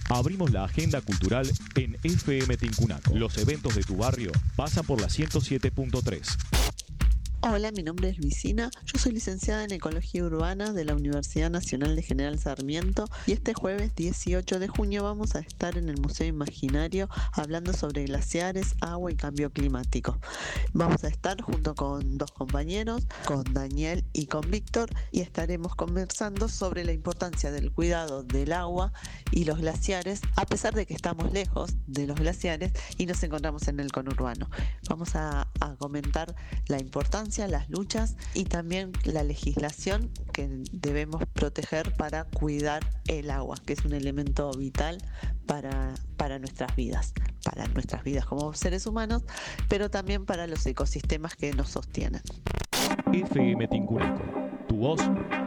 Abrimos la agenda cultural en FM Tincunaco. Los eventos de tu barrio pasan por la 107.3. Hola, mi nombre es Luisina, yo soy licenciada en Ecología Urbana de la Universidad Nacional de General Sarmiento y este jueves 18 de junio vamos a estar en el Museo Imaginario hablando sobre glaciares, agua y cambio climático. Vamos a estar junto con dos compañeros, con Daniel y con Víctor, y estaremos conversando sobre la importancia del cuidado del agua y los glaciares, a pesar de que estamos lejos de los glaciares y nos encontramos en el conurbano. Vamos a comentar la importancia, las luchas y también la legislación que debemos proteger para cuidar el agua, que es un elemento vital para nuestras vidas como seres humanos, pero también para los ecosistemas que nos sostienen. FM Tincunaco, tu voz